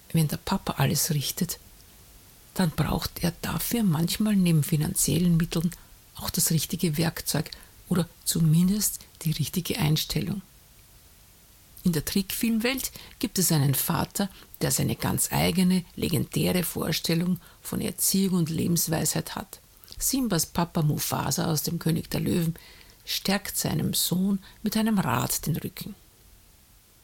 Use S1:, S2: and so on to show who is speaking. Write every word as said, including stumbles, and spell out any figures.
S1: wenn der Papa alles richtet, dann braucht er dafür manchmal neben finanziellen Mitteln auch das richtige Werkzeug oder zumindest die richtige Einstellung. In der Trickfilmwelt gibt es einen Vater, der seine ganz eigene, legendäre Vorstellung von Erziehung und Lebensweisheit hat. Simbas Papa Mufasa aus dem König der Löwen stärkt seinem Sohn mit einem Rat den Rücken.